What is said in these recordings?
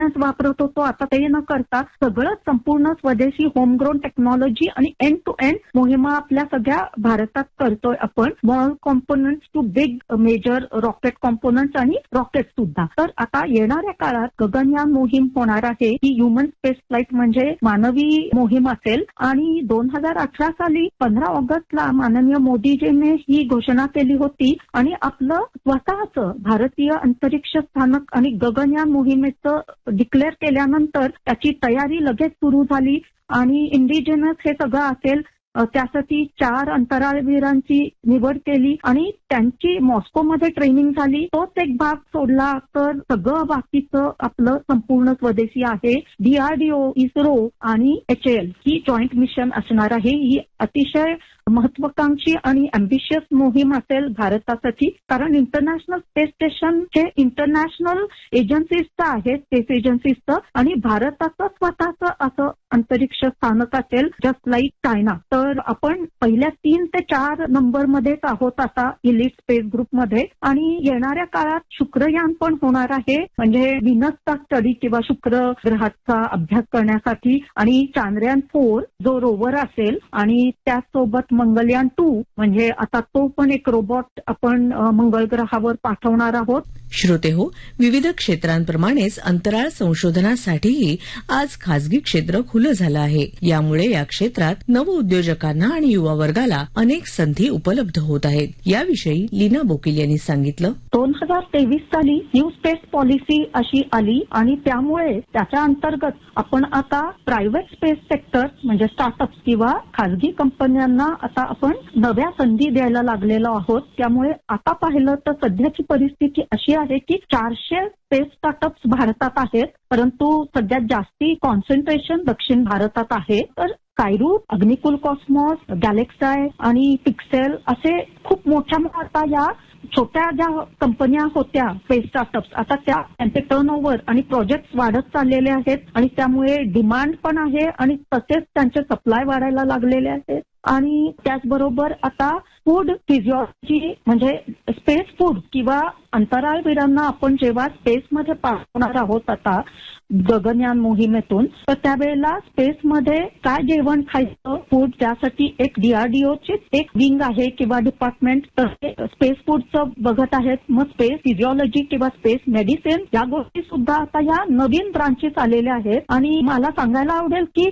वापरत होतो, आता ते न करता सगळं संपूर्ण स्वदेशी होमग्रोन टेक्नॉलॉजी आणि एंड टू एंड मोहिमा आपल्या सगळ्या भारतात करतोय आपण. Small components to big major rocket components आणि रॉकेट सुद्धा. तर आता येणाऱ्या काळात गगनयान मोहीम होणार आहे. ही ह्युमन स्पेस फ्लाईट म्हणजे मानवी मोहीम असेल आणि 2018 साली 15 ऑगस्टला माननीय मोदीजींनी ही घोषणा केली होती आणि आपलं स्वतःचं भारतीय अंतरिक्ष स्थानक आणि गगनयान मोहिमेचं डिक्लेअर केल्यानंतर त्याची तयारी लगेच सुरू झाली आणि इंडिजिनस हे सगळं असेल. त्यासाठी 4 अंतराळवीरांची निवड केली आणि त्यांची मॉस्कोमध्ये ट्रेनिंग झाली. तोच एक भाग सोडला तर सगळं बाकीचं आपलं संपूर्ण स्वदेशी आहे. DRDO, इस्रो आणि HAL ही जॉईंट मिशन असणार आहे. ही अतिशय महत्वाकांक्षी आणि अँबिशियस मोहीम असेल भारतासाठी, कारण इंटरनॅशनल स्पेस स्टेशन हे इंटरनॅशनल एजन्सीजचं आहे, स्पेस एजन्सीजचं, आणि भारताचं स्वतःचं असं अंतरिक्ष स्थानक असेल जस्ट लाईक चायना. तर आपण पहिल्या 3 ते 4 नंबरमध्येच आहोत आता इलिट स्पेस ग्रुपमध्ये. आणि येणाऱ्या काळात शुक्रयान पण होणार आहे, म्हणजे व्हीनसचा स्टडी किंवा शुक्र ग्रहाचा अभ्यास करण्यासाठी, आणि चांद्रयान 4 जो रोवर असेल आणि त्याचसोबत मंगलयान 2 म्हणजे आता तो पण एक रोबोट आपण मंगळ ग्रहावर पाठवणार आहोत. श्रोतेहो, विविध क्षेत्रांप्रमाणेच अंतराळ संशोधनासाठीही आज खासगी क्षेत्र खुलं झालं आहे. यामुळे या क्षेत्रात नवउद्योजकांना आणि युवा वर्गाला अनेक संधी उपलब्ध होत आहेत. याविषयी लीना बोकील यांनी सांगितलं. 2023 साली न्यू स्पेस पॉलिसी अशी आली आणि त्यामुळे त्याच्या अंतर्गत आपण आता प्रायव्हेट स्पेस सेक्टर म्हणजे स्टार्टअप्स किंवा खासगी कंपन्यांना आता आपण नव्या संधी द्यायला लागलेलो आहोत. त्यामुळे आता पाहिलं तर सध्याची परिस्थिती अशी आहे की 400 स्पेस स्टार्टअप्स भारतात आहेत, परंतु सध्यात जास्ती कॉन्सन्ट्रेशन दक्षिण भारतात आहे. तर स्कायरूट, अग्निकुल कॉस्मॉस, गॅलेक्साय आणि पिक्सेल असे खूप मोठ्या आता या छोट्या ज्या कंपन्या होत्या स्पेस स्टार्टअप्स, आता त्यांचे टर्नओव्हर आणि प्रोजेक्ट वाढत चाललेले आहेत आणि त्यामुळे डिमांड पण आहे आणि तसेच त्यांचे सप्लाय वाढायला लागलेले आहेत. आणि त्याचबरोबर आता फूड फिजिओलॉजी म्हणजे स्पेस फूड किंवा अंतराळवीरांना आपण जेव्हा स्पेसमध्ये पाठवणार आहोत आता गगनयान मोहिमेतून, तर त्यावेळेला स्पेसमध्ये काय जेवण खायचं फूड, त्यासाठी एक DRDOची एक विंग आहे किंवा डिपार्टमेंट, तर स्पेस फूडचं बघत आहेत. मग स्पेस फिजिओलॉजी किंवा स्पेस मेडिसिन या गोष्टी सुद्धा आता या नवीन ब्रांचेस आलेल्या आहेत. आणि मला सांगायला आवडेल की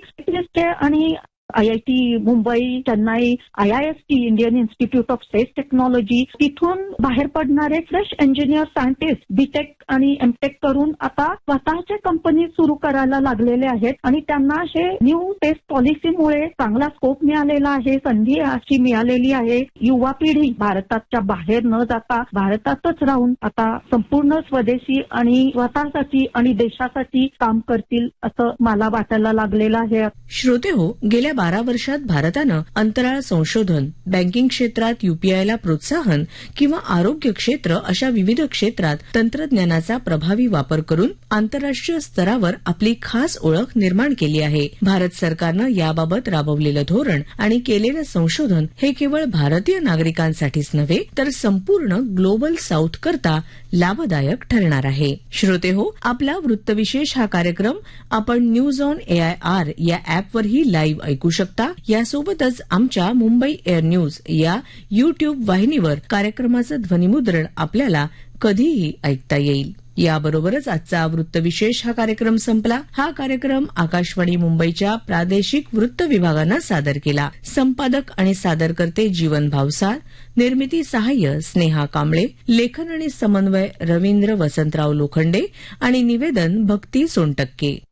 आणि IIT Mumbai, Chennai, IIST Indian institute of space technology, तिथून बाहेर पडणारे फ्रेश इंजिनियर सायंटिस्ट बीटेक आणि एमटेक करून आता स्वतःचे कंपनी सुरू करायला लागलेले आहेत आणि त्यांना हे न्यू स्पेस पॉलिसीमुळे चांगला स्कोप मिळालेला आहे, संधी अशी मिळालेली आहे. युवा पिढी भारताच्या बाहेर न जाता भारतातच राहून आता संपूर्ण स्वदेशी आणि स्वतःसाठी आणि देशासाठी काम करतील असं मला वाटायला लागलेलं आहे. श्रोते हो, गेल्या 12 वर्षात भारतानं अंतराळ संशोधन, बँकिंग क्षेत्रात UPIला प्रोत्साहन किंवा आरोग्य क्षेत्र अशा विविध क्षेत्रात तंत्रज्ञानाचा प्रभावी वापर करून आंतरराष्ट्रीय स्तरावर आपली खास ओळख निर्माण केली आहे. भारत सरकारनं याबाबत राबवलेलं धोरण आणि केलेलं संशोधन हे केवळ भारतीय नागरिकांसाठीच नव्हे तर संपूर्ण ग्लोबल साऊथ करता लाभदायक ठरणार आहे. श्रोते हो, आपला वृत्तविशेष हा कार्यक्रम आपण न्यूज ऑन AIR या अॅपवरही लाईव्ह ऐकू शकता. यासोबतच आमच्या मुंबई एअर न्यूज या YouTube वाहिनीवर कार्यक्रमाचं ध्वनिमुद्रण आपल्याला कधीही ऐकता येईल. याबरोबरच आजचा वृत्तविशेष हा कार्यक्रम संपला. हा कार्यक्रम आकाशवाणी मुंबईच्या प्रादेशिक वृत्त विभागानं सादर केला. संपादक आणि सादरकर्ते जीवन भावसार, निर्मिती सहाय्य स्नेहा कांबळे, लेखन आणि समन्वय रवींद्र वसंतराव लोखंडे आणि निवेदन भक्ती सोनटक्के.